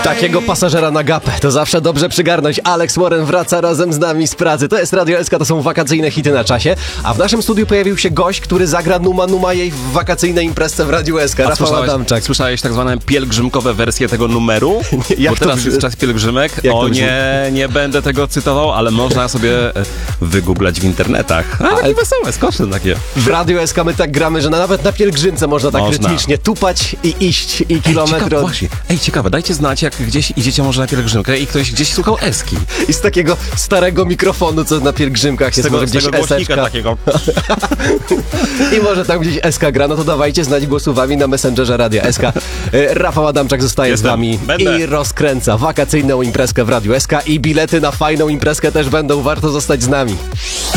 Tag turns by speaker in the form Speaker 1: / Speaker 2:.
Speaker 1: Takiego pasażera na gapę to zawsze dobrze przygarnąć. Alex Warren wraca razem z nami z pracy. To jest Radio SK, to są wakacyjne hity na czasie. A w naszym studiu pojawił się gość, który zagra Numa jej w wakacyjnej imprezce w Radiu SK. Rafał Adamczak.
Speaker 2: Słyszałeś tak zwane pielgrzymkowe wersje tego numeru?
Speaker 1: Jak
Speaker 2: bo teraz jest czas pielgrzymek. Nie będę tego cytował, ale można sobie wygooglać w internetach. Takie wesołe, skoczne takie.
Speaker 1: W Radiu SK my tak gramy, że nawet na pielgrzymce można tak rytmicznie tupać i iść i kilometr.
Speaker 2: Ciekawe, dajcie znać, jak gdzieś idziecie może na pielgrzymkę i ktoś gdzieś słuchał Eski.
Speaker 1: I z takiego starego mikrofonu, co na pielgrzymkach jest, może gdzieś
Speaker 2: głośnika takiego.
Speaker 1: I może tam gdzieś SK gra, no to dawajcie znać głosowami na Messengerze Radia SK. Rafał Adamczak zostaje z wami i rozkręca wakacyjną imprezkę w Radiu SK i bilety na fajną imprezkę też będą, warto zostać z nami.